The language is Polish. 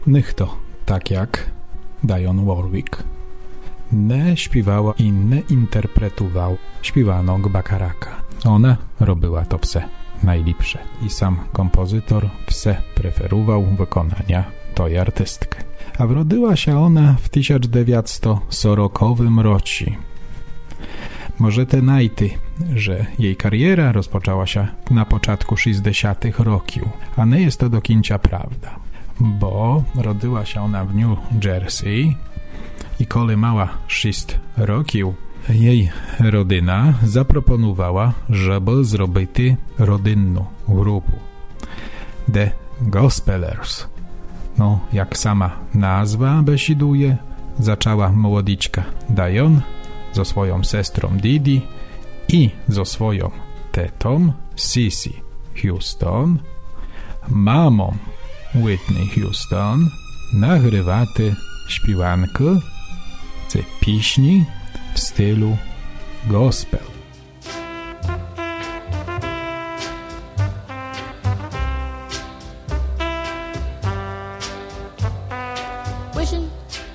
Ніхто, tak jak Dionne Warwick, nie śpiewała i nie interpretował śpiewanog Bacharaka. Ona robiła to wse najlepsze i sam kompozytor wse preferował wykonania tej artystki. A wrodziła się ona w 1940 roku. Może te najty, że jej kariera rozpoczęła się na początku 60. roków, a nie jest to do końca prawda, bo rodziła się ona w New Jersey i kiedy miała 6 roków, jej rodzina zaproponowała, żeby zrobić rodzinną grupę The Gospelers. No, jak sama nazwa besiduje, zaczęła młodiczka Dionne ze swoją sestrą Didi i ze swoją tetą Cissy Houston, mamą Whitney Houston, nagrywaty śpiewankę z pieśni w stylu gospel.